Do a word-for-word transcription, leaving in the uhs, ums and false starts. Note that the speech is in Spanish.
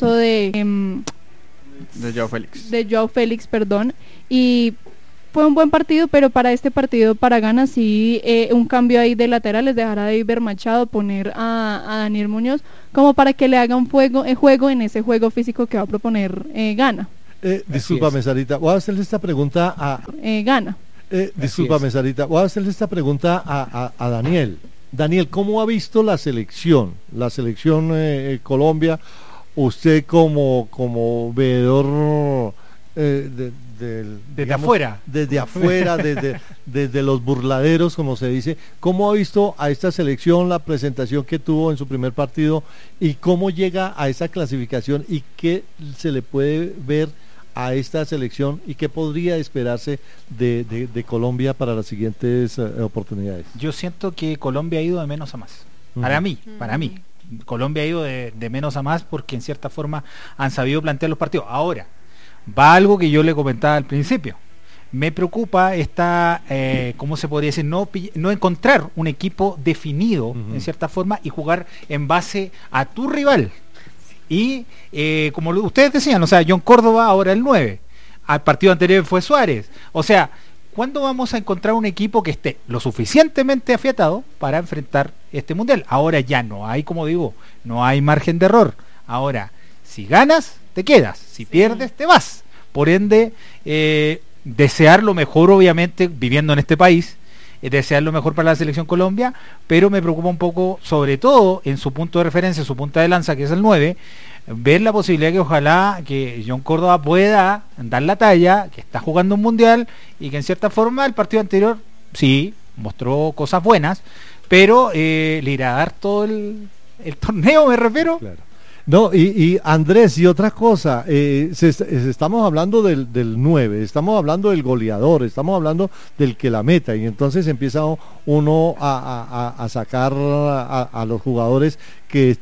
de em, de Joao Félix. de Joao Félix, perdón, y fue un buen partido, pero para este partido para Ghana sí, eh, un cambio ahí de laterales, dejar a David Machado, poner a, a Daniel Muñoz, como para que le hagan fuego, eh, juego en ese juego físico que va a proponer eh, Ghana. Eh, discúlpame, Sarita, voy a hacerle esta pregunta a... Eh, Ghana. Eh, discúlpame, Sarita, voy a hacerle esta pregunta a, a, a Daniel. Daniel, ¿cómo ha visto la selección? La selección eh, Colombia, usted como, como veedor eh, de, del, desde digamos, afuera. Desde afuera, desde, desde los burladeros, como se dice. ¿Cómo ha visto a esta selección, la presentación que tuvo en su primer partido y cómo llega a esa clasificación y qué se le puede ver a esta selección y qué podría esperarse de, de, de Colombia para las siguientes uh, oportunidades? Yo siento que Colombia ha ido de menos a más. Uh-huh. Para mí, para mí. Colombia ha ido de, de menos a más porque en cierta forma han sabido plantear los partidos. Ahora, va algo que yo le comentaba al principio. Me preocupa esta, eh, ¿cómo se podría decir? No, no encontrar un equipo definido, uh-huh, en cierta forma, y jugar en base a tu rival. Y eh, como ustedes decían, o sea, John Córdoba ahora el nueve, al partido anterior fue Suárez. O sea, ¿cuándo vamos a encontrar un equipo que esté lo suficientemente afiatado para enfrentar este mundial? Ahora ya no hay, como digo, no hay margen de error. Ahora, si ganas, te quedas. Si sí. pierdes, te vas. Por ende, eh, desear lo mejor, obviamente, viviendo en este país, desear lo mejor para la selección Colombia, pero me preocupa un poco, sobre todo en su punto de referencia, su punta de lanza, que es el nueve, ver la posibilidad que ojalá que John Córdoba pueda dar la talla, que está jugando un mundial y que en cierta forma el partido anterior sí mostró cosas buenas, pero eh, le irá a dar todo el, el torneo, me refiero. Claro. No, y, y Andrés, y otra cosa, eh, se, se, estamos hablando del, del nueve, estamos hablando del goleador, estamos hablando del que la meta, y entonces empieza uno a, a, a sacar a, a los jugadores que